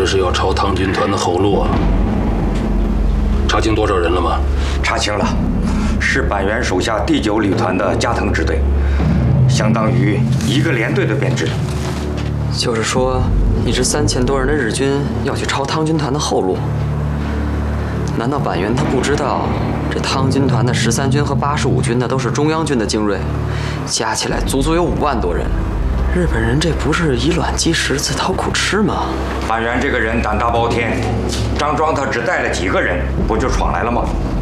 这是要抄唐军团的后路啊！查清多少人了吗？ 查清了，是板垣手下第9旅团的加藤支队，相当于1个连队的编制。 就是说，一支3000多人的日军要去抄唐军团的后路。难道板垣他不知道，这唐军团的13军和85军的都是中央军的精锐，加起来足足有5万多人。日本人这不是以卵击石，自讨苦吃吗？ 板垣这个人胆大包天，张庄他只带了几个人，不就闯来了吗？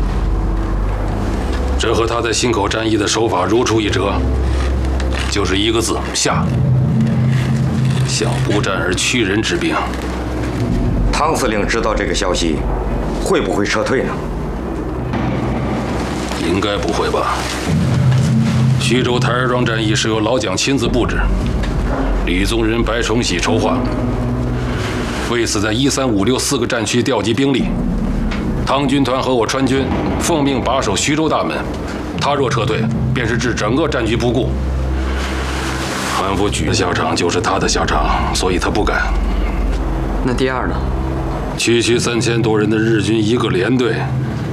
这和他在忻口战役的手法如出一辙，就是一个字：下。想不战而屈人之兵。 汤司令知道这个消息，会不会撤退呢？ 应该不会吧。徐州台儿庄战役是由老蒋亲自布置，李宗仁、白崇禧筹划，为此在1、3、5、6 4个战区调集兵力。唐军团和我川军奉命把守徐州大门，他若撤退，便是置整个战局不顾。韩复榘的下场就是他的下场，所以他不敢。 那第二呢？ 区区3000多人的日军1个连队，